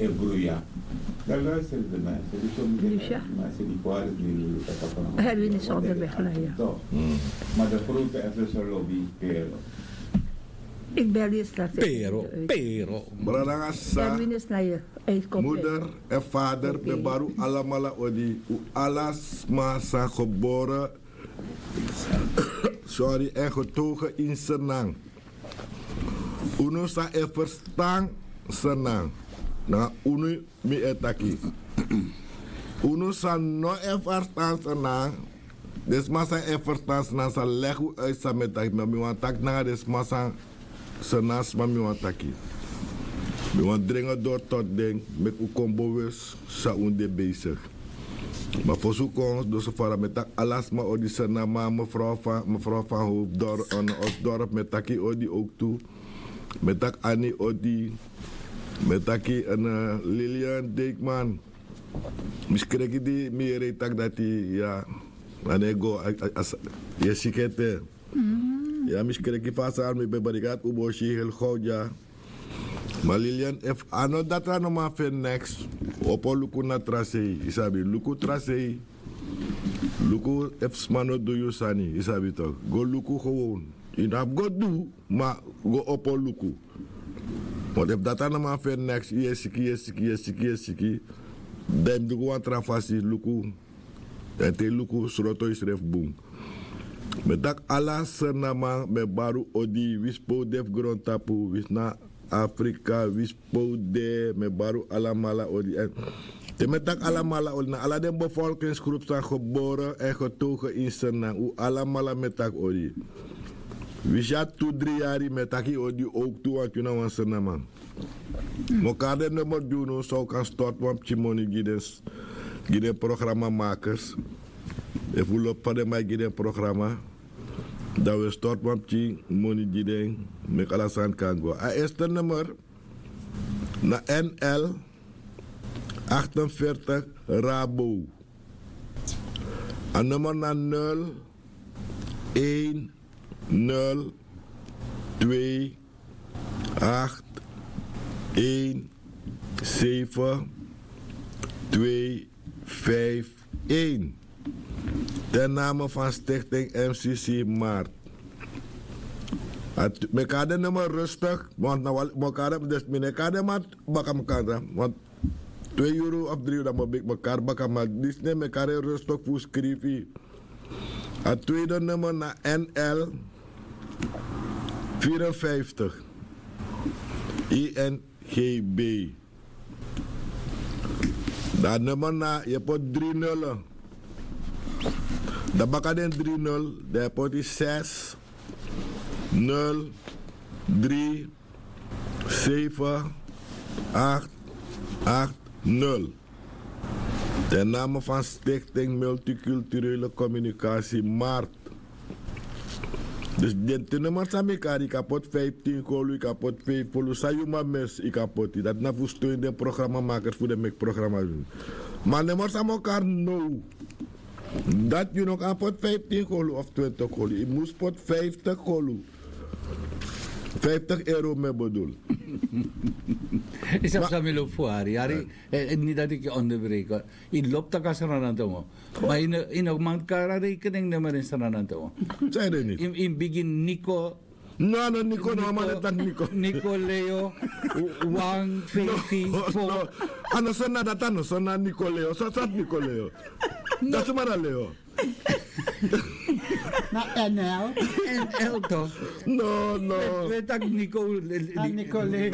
Ebruya. Daar luisteren de mensen. Die sommige mensen die kwalijk willen lukken. Erwin is onderweg naar je. Toch. Maar de grote FSR lobby, Pero. Ik bel je straks. Pero. Bradangasa, Erwin is naar je. moeder en vader, de baru alamala odi. U alas ma zijn geboren, sorry, en getogen in Senang. Uno sa e verstaan Senang. Na unu mi etaki. Uno sa no e verstaan Senang. Des masa e verstaan Senang sa legu uit sa metaki. Maar mi wan tak na des masa Senang ma mi wan taki. Mi wan dringen door tot ding. Met u combo wis sa unde bezig. Maar voor zo'n kans, dus voor met tak alas ma odi Senang ma mevrouw van Hoofddorp aan ons dorp met taki odi ook toe. Met tak Annie odi. Met taki en Lilian Dijkman. Misschien die meer tak dat die ja. Wanneer go je sikete. Ja, misschien vast aan me bebarigat uboshi heel goed ja. Maar Lilian, if ano data no ma fen next. Opo luku na tracei, isabi luku tracei. Luku if smano do you sani, isabi toch. Go luku gewoon. Inap go do, maar go opo luku. Want if data no ma fen next, yesiki. Dem do go trafasi luku. En te luku sroto isref boom. Met dak ala senama me baru odi wispo def grond tapu wisna Afrika wispo de me baru alamala odi. En te met dak alamala odi na ala de bevolkingsgroep zijn geboren en getogen in Senang. U alamala met dak odi. Wisja 2-3 jaar met taki odi ook toe want je nou aan Senama. Mokar de nummer doen zo kan stort want chimoni giden programma makers. If we loop van de mij giden programma. Dat we stort wapchi money giden met alasan kan go. A eerste nummer na NL 48 Rabo. A nummer na 0 1 0 2 8 1 7 2 5 1. Ten name van Stichting MCC Maart. Mekar de nummer rustig, want mekar dus mekar mat bakam kanta, want 2 euro of 3 euro dat mekar bakam maar dis ne mekar rustig voor schrijven. Het tweede nummer naar NL 54 INGB. Dat nummer na je pot 3 nullen. Dat bakaden 3-0, de pot is 6 0 3 7 8 8 0. De naam van Stichting Multiculturele Communicatie Maart. Dus dit nummer samikar, ik kapot 15 kolu, ik kapot 5 kolu, sayuma mes, ik kapot. Dat na voor steun de programmamakers voor de make programma doen. Maar nummer samokar no. Dat je nog aan pot 15 kolu of 20 kolu. Je moest pot 50 kolu. 50 euro mee bedoel. Is dat zo loop voor haar? Niet dat ik je onderbreek. Je loopt dat als er aan toe. Maar in een man kan rekening nemen in zijn aan toe. Zijn er niet? In begin Nico. No, Nico, no, maar dat Nico. Nico Leo, Wang, Fifi, Fo. Ano sana dat ano sana Nico Leo, so Nico Leo. Dat is maar Leo. Na NL. NL toch? No. Weet ik Nico. Nico Leo.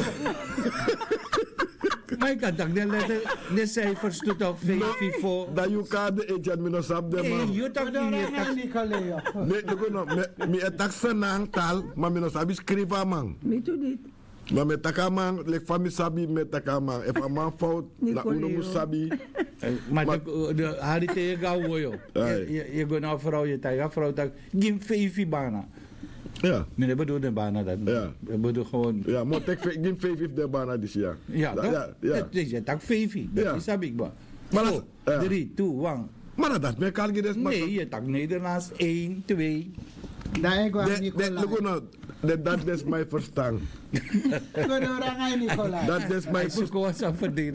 Maar ik kan toch de cijfers toe toch Fifi, Fo. Dat je kan de agent me no sab de man. Je toch niet. Nico Leo. Nee, me etak senang tal, maar me no sabi skriva man. Me too niet. Maar met takamang, lek fami sabi met takamang. If a man fout, na uno mo sabi. Maar de hari te gauw yo. Je gaat naar vrouw je tijd, vrouw tak gim Fifi bana. Ja. Nee, bedoel de bana dat. Ja. Bedoel gewoon. Ja, maar tek gim Fifi de bana dis jaar. Ja, ja. Het is je tak Fifi. Dat is sabik ba. Maar 3, 2, 1. Maar dat me kan gides maar. Nee, je tak Nederlands 1, 2. Daar ik was Nicola. Dat is mijn verstand. Nicola. Dat is mijn verstand.